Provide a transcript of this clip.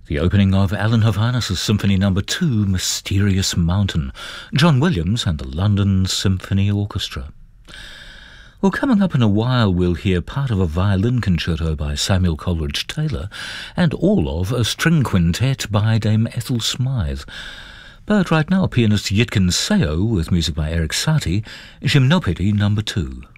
The opening of Alan Hovhannes' Symphony No. 2, Mysterious Mountain, John Williams and the London Symphony Orchestra. Well, coming up in a while we'll hear part of a violin concerto by Samuel Coleridge Taylor and all of a string quintet by Dame Ethel Smythe. But right now, pianist Yitkin Seo with music by Erik Satie, Gymnopédie No. 2.